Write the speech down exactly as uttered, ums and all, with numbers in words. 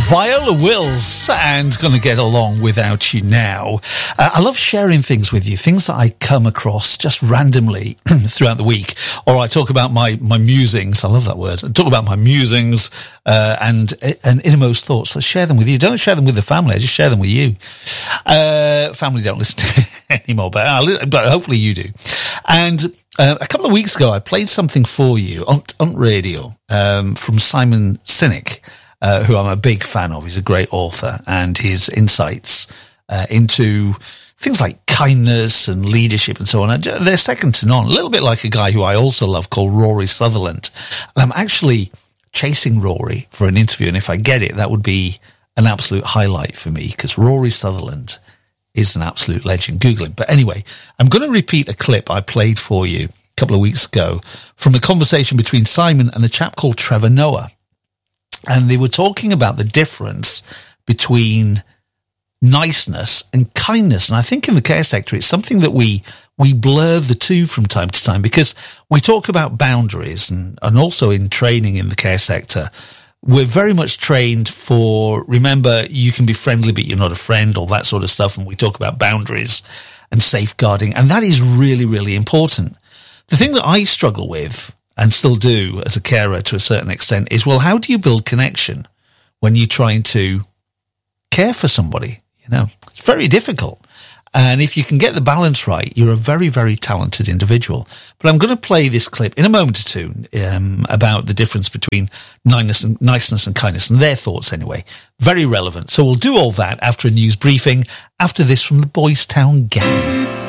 Viola Wills, and Gonna Get Along Without You Now. Uh, I love sharing things with you, things that I come across just randomly throughout the week. Or I talk about my, my musings. I love that word. I talk about my musings uh, and, and innermost thoughts. Let's share them with you. Don't share them with the family. I just share them with you. Uh, family don't listen to it anymore, but, uh, but hopefully you do. And uh, a couple of weeks ago, I played something for you on, on radio um, from Simon Sinek. Uh, who I'm a big fan of. He's a great author, and his insights uh, into things like kindness and leadership and so on, they're second to none. A little bit like a guy who I also love called Rory Sutherland. And I'm actually chasing Rory for an interview, and if I get it, that would be an absolute highlight for me, because Rory Sutherland is an absolute legend. Google him. But anyway, I'm going to repeat a clip I played for you a couple of weeks ago from the conversation between Simon and a chap called Trevor Noah. And they were talking about the difference between niceness and kindness. And I think in the care sector, it's something that we, we blur the two from time to time, because we talk about boundaries, and, and also in training in the care sector, we're very much trained for, remember, you can be friendly, but you're not a friend, all that sort of stuff. And we talk about boundaries and safeguarding. And that is really, really important. The thing that I struggle with, and still do as a carer to a certain extent, is, well, how do you build connection when you're trying to care for somebody? You know, it's very difficult. And if you can get the balance right, you're a very, very talented individual. But I'm going to play this clip in a moment or two um, about the difference between niceness and, niceness and kindness, and their thoughts anyway. Very relevant. So we'll do all that after a news briefing, after this from the Boys Town Gang.